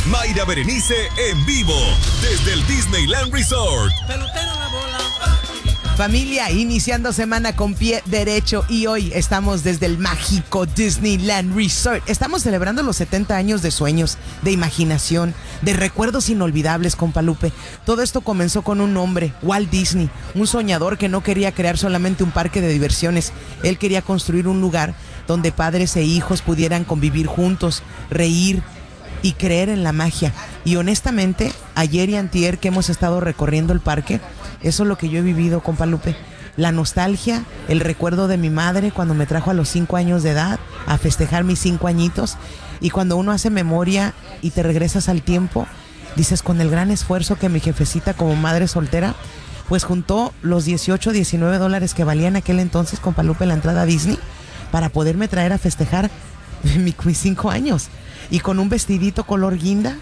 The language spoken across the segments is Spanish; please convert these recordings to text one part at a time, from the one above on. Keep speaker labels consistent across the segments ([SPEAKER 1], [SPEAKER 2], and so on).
[SPEAKER 1] Mayra Berenice en vivo desde el Disneyland Resort.
[SPEAKER 2] Pelotero la bola.
[SPEAKER 3] Familia, iniciando semana con pie derecho y hoy estamos desde el mágico Disneyland Resort. Estamos celebrando los 70 años de sueños, de imaginación, de recuerdos inolvidables, compa Lupe. Todo esto comenzó con un hombre, Walt Disney, un soñador que no quería crear solamente un parque de diversiones. Él quería construir un lugar donde padres e hijos pudieran convivir juntos, reír y creer en la magia. Y honestamente, ayer y antier que hemos estado recorriendo el parque, eso es lo que yo he vivido, compa Lupe. La nostalgia, el recuerdo de mi madre cuando me trajo a los 5 años de edad a festejar mis 5 añitos. Y cuando uno hace memoria y te regresas al tiempo, dices, con el gran esfuerzo que mi jefecita como madre soltera, pues juntó los $18-19 que valía en aquel entonces, compa Lupe, la entrada a Disney, para poderme traer a festejar mis 5 años. Y con un vestidito color guinda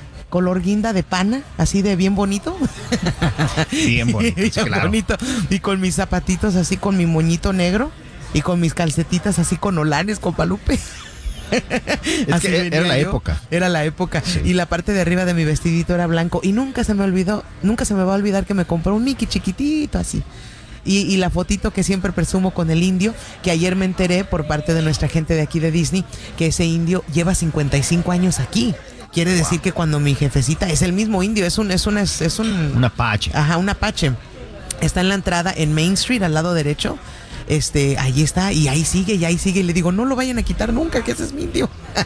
[SPEAKER 3] de pana, así de bien bonito.
[SPEAKER 4] Bien bonito,
[SPEAKER 3] Bien
[SPEAKER 4] claro.
[SPEAKER 3] bonito. Y con mis zapatitos así, con mi moñito negro. Y con mis calcetitas así con olanes, compa Lupe.
[SPEAKER 4] Es
[SPEAKER 3] Así
[SPEAKER 4] que
[SPEAKER 3] venía
[SPEAKER 4] era la
[SPEAKER 3] yo.
[SPEAKER 4] época.
[SPEAKER 3] Era la época.
[SPEAKER 4] Sí.
[SPEAKER 3] Y la parte de arriba de mi vestidito era blanco. Y nunca se me va a olvidar que me compró un Mickey chiquitito así. Y la fotito que siempre presumo con el indio, que ayer me enteré por parte de nuestra gente de aquí de Disney, que ese indio lleva 55 años aquí. Quiere decir que cuando mi jefecita es el mismo indio, es un
[SPEAKER 4] Un apache.
[SPEAKER 3] Ajá, un apache. Está en la entrada en Main Street, al lado derecho. Ahí está, y ahí sigue. Y le digo, no lo vayan a quitar nunca, que ese es mi indio.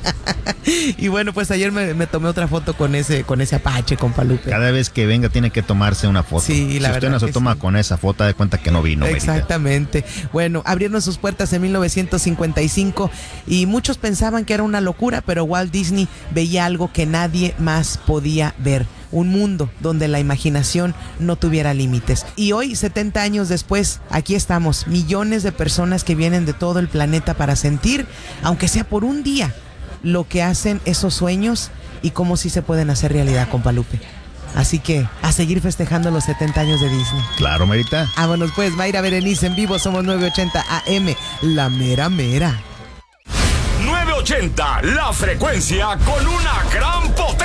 [SPEAKER 3] Y bueno, pues ayer me tomé otra foto con ese apache, compa Lupe.
[SPEAKER 4] Cada vez que venga tiene que tomarse una foto.
[SPEAKER 3] Sí, la
[SPEAKER 4] si usted
[SPEAKER 3] verdad
[SPEAKER 4] no se
[SPEAKER 3] que
[SPEAKER 4] toma
[SPEAKER 3] sí.
[SPEAKER 4] con esa foto, de cuenta que no vino.
[SPEAKER 3] Exactamente. Bueno, abrieron sus puertas en 1955 y muchos pensaban que era una locura, pero Walt Disney veía algo que nadie más podía ver. Un mundo donde la imaginación no tuviera límites. Y hoy, 70 años después, aquí estamos. Millones de personas que vienen de todo el planeta para sentir, aunque sea por un día, lo que hacen esos sueños y cómo sí se pueden hacer realidad, compa Lupe. Así que a seguir festejando los 70 años de Disney.
[SPEAKER 4] Claro, Marita.
[SPEAKER 3] Vámonos pues, Mayra Berenice en vivo, somos 980 AM, la mera mera.
[SPEAKER 1] 980, la frecuencia con una gran potencia.